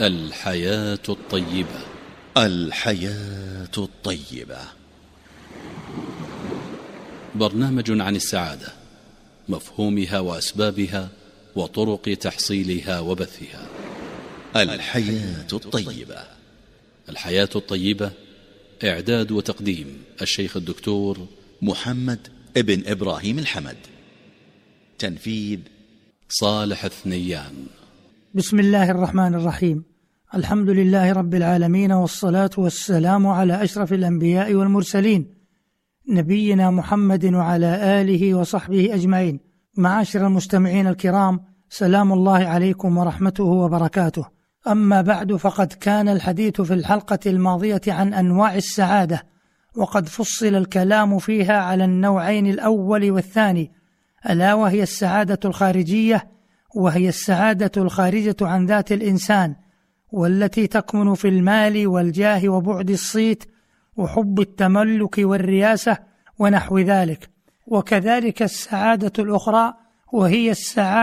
الحياة الطيبة. الحياة الطيبة، برنامج عن السعادة، مفهومها وأسبابها وطرق تحصيلها وبثها. الحياة الطيبة. الحياة الطيبة، إعداد وتقديم الشيخ الدكتور محمد ابن إبراهيم الحمد. تنفيذ صالح الثنيان. بسم الله الرحمن الرحيم. الحمد لله رب العالمين، والصلاة والسلام على أشرف الأنبياء والمرسلين، نبينا محمد وعلى آله وصحبه أجمعين. معاشر المستمعين الكرام، سلام الله عليكم ورحمته وبركاته. أما بعد، فقد كان الحديث في الحلقة الماضية عن أنواع السعادة، وقد فصل الكلام فيها على النوعين الأول والثاني، ألا وهي السعادة الخارجية، وهي السعادة الخارجة عن ذات الإنسان، والتي تكمن في المال والجاه وبعد الصيت وحب التملك والرياسة ونحو ذلك. وكذلك السعادة الأخرى، وهي السعادة